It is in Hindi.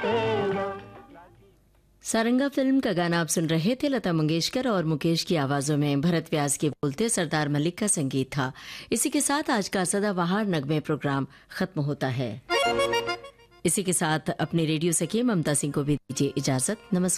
सारंगा फिल्म का गाना आप सुन रहे थे। लता मंगेशकर और मुकेश की आवाजों में भरत व्यास के बोलते, सरदार मलिक का संगीत था। इसी के साथ आज का सदाबहार नगमे प्रोग्राम खत्म होता है। इसी के साथ अपने रेडियो सखी ममता सिंह को भी दीजिए इजाजत। नमस्कार।